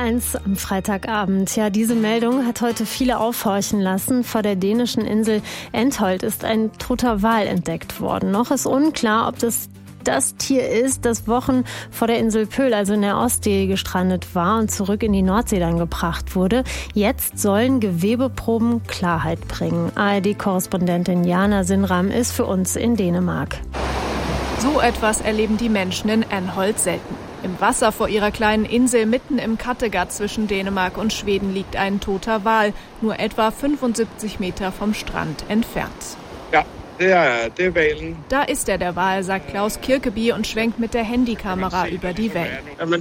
HR1 am Freitagabend. Ja, diese Meldung hat heute viele aufhorchen lassen. Vor der dänischen Insel Entholt ist ein toter Wal entdeckt worden. Noch ist unklar, ob das Tier ist, das Wochen vor der Insel Pöhl, also in der Ostsee, gestrandet war und zurück in die Nordsee dann gebracht wurde. Jetzt sollen Gewebeproben Klarheit bringen. ARD-Korrespondentin Jana Sinram ist für uns in Dänemark. So etwas erleben die Menschen in Entholt selten. Im Wasser vor ihrer kleinen Insel mitten im Kattegat zwischen Dänemark und Schweden liegt ein toter Wal, nur etwa 75 Meter vom Strand entfernt. Ja, der Walen. Da ist er, der Wal, sagt Klaus Kirkeby und schwenkt mit der Handykamera über die Wellen.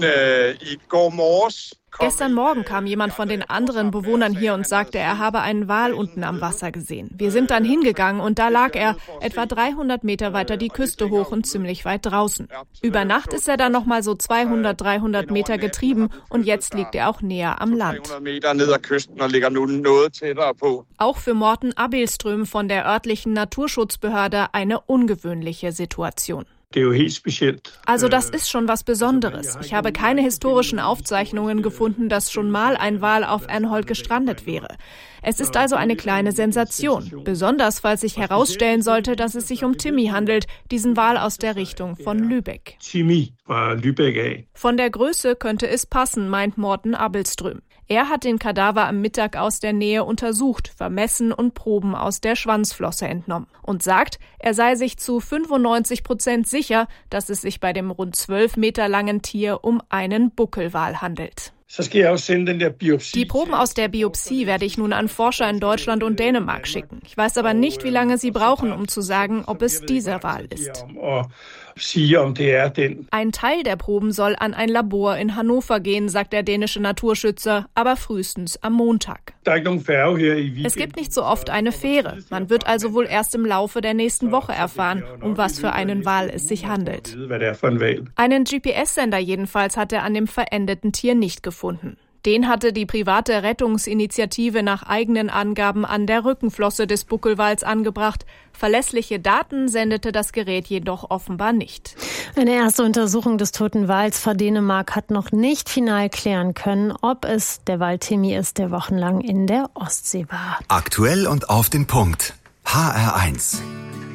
Gestern Morgen kam jemand von den anderen Bewohnern hier und sagte, er habe einen Wal unten am Wasser gesehen. Wir sind dann hingegangen und da lag er etwa 300 Meter weiter die Küste hoch und ziemlich weit draußen. Über Nacht ist er dann nochmal so 200, 300 Meter getrieben und jetzt liegt er auch näher am Land. Auch für Morten Abelström von der örtlichen Naturschutzbehörde eine ungewöhnliche Situation. Also das ist schon was Besonderes. Ich habe keine historischen Aufzeichnungen gefunden, dass schon mal ein Wal auf Entholt gestrandet wäre. Es ist also eine kleine Sensation, besonders falls sich herausstellen sollte, dass es sich um Timmy handelt, diesen Wal aus der Richtung von Lübeck. Von der Größe könnte es passen, meint Morten Abelström. Er hat den Kadaver am Mittag aus der Nähe untersucht, vermessen und Proben aus der Schwanzflosse entnommen und sagt, er sei sich zu 95% sicher, dass es sich bei dem rund 12 Meter langen Tier um einen Buckelwal handelt. Die Proben aus der Biopsie werde ich nun an Forscher in Deutschland und Dänemark schicken. Ich weiß aber nicht, wie lange sie brauchen, um zu sagen, ob es dieser Wal ist. Ein Teil der Proben soll an ein Labor in Hannover gehen, sagt der dänische Naturschützer, aber frühestens am Montag. Es gibt nicht so oft eine Fähre. Man wird also wohl erst im Laufe der nächsten Woche erfahren, um was für einen Wal es sich handelt. Einen GPS-Sender jedenfalls hat er an dem verendeten Tier nicht gefunden. Den hatte die private Rettungsinitiative nach eigenen Angaben an der Rückenflosse des Buckelwals angebracht. Verlässliche Daten sendete das Gerät jedoch offenbar nicht. Eine erste Untersuchung des toten Wals vor Dänemark hat noch nicht final klären können, ob es der Wal Timmy ist, der wochenlang in der Ostsee war. Aktuell und auf den Punkt. HR1.